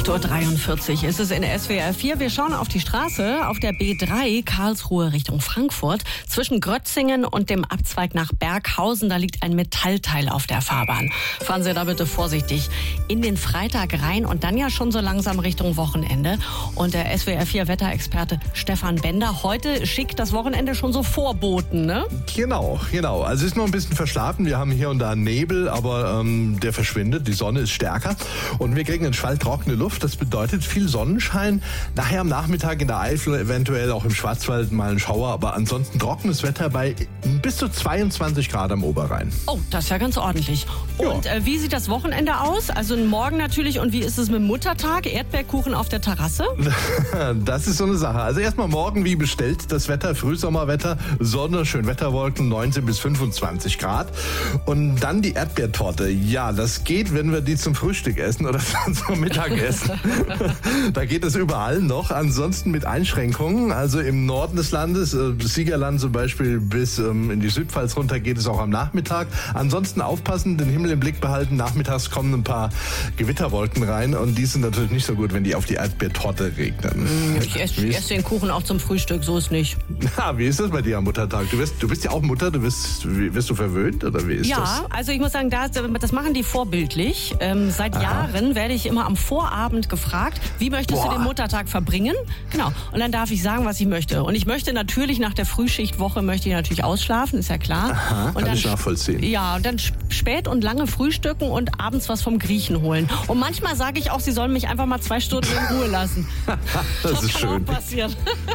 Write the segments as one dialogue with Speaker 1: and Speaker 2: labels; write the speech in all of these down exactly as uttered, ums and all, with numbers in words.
Speaker 1: acht Uhr dreiundvierzig ist es in S W R vier. Wir schauen auf die Straße, auf der B drei, Karlsruhe Richtung Frankfurt. Zwischen Grötzingen und dem Abzweig nach Berghausen, da liegt ein Metallteil auf der Fahrbahn. Fahren Sie da bitte vorsichtig in den Freitag rein und dann ja schon so langsam Richtung Wochenende. Und der S W R vier Wetterexperte Stefan Bender, heute schickt das Wochenende schon so vorboten, ne?
Speaker 2: Genau, genau. Also es ist noch ein bisschen verschlafen. Wir haben hier und da Nebel, aber ähm, der verschwindet. Die Sonne ist stärker. Und wir kriegen eine schwalltrockene Luft. Das bedeutet viel Sonnenschein. Nachher am Nachmittag in der Eifel, eventuell auch im Schwarzwald mal ein Schauer. Aber ansonsten trockenes Wetter bei bis zu zweiundzwanzig Grad am Oberrhein.
Speaker 1: Oh, das ist ja ganz ordentlich. Und ja. äh, wie sieht das Wochenende aus? Also morgen natürlich. Und wie ist es mit dem Muttertag? Erdbeerkuchen auf der Terrasse?
Speaker 2: Das ist so eine Sache. Also erstmal morgen wie bestellt das Wetter, Frühsommerwetter, Sonne, schön Wetterwolken, neunzehn bis fünfundzwanzig Grad. Und dann die Erdbeertorte. Ja, das geht, wenn wir die zum Frühstück essen oder zum Mittagessen. Da geht es überall noch. Ansonsten mit Einschränkungen. Also im Norden des Landes, äh, Siegerland zum Beispiel bis ähm, in die Südpfalz runter, geht es auch am Nachmittag. Ansonsten aufpassen, den Himmel im Blick behalten. Nachmittags kommen ein paar Gewitterwolken rein und die sind natürlich nicht so gut, wenn die auf die Erdbeertorte regnen.
Speaker 1: Ich esse ess den Kuchen auch zum Frühstück, so ist nicht.
Speaker 2: Ja, wie ist das bei dir am Muttertag? Du bist, du bist ja auch Mutter, du wirst, wirst du verwöhnt oder wie ist
Speaker 1: ja,
Speaker 2: das?
Speaker 1: Ja, also ich muss sagen, das, das machen die vorbildlich. Ähm, seit Aha. Jahren werde ich immer am Vorabend gefragt, wie möchtest Boah. du den Muttertag verbringen? Genau. Und dann darf ich sagen, was ich möchte. Und ich möchte natürlich nach der Frühschichtwoche möchte ich natürlich ausschlafen, ist ja klar.
Speaker 2: Aha,
Speaker 1: und
Speaker 2: kann
Speaker 1: dann,
Speaker 2: ich nachvollziehen.
Speaker 1: Ja, und dann spät und lange frühstücken und abends was vom Griechen holen. Und manchmal sage ich auch, sie sollen mich einfach mal zwei Stunden in Ruhe lassen.
Speaker 2: das, das ist
Speaker 1: kann
Speaker 2: schön.
Speaker 1: Auch passieren.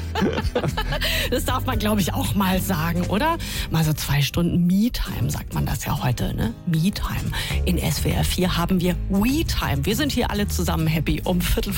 Speaker 1: Das darf man, glaube ich, auch mal sagen, oder? Mal so zwei Stunden Me-Time, sagt man das ja heute, ne? Me-Time. In S W R vier haben wir We-Time. Wir sind hier alle zusammen happy um Viertel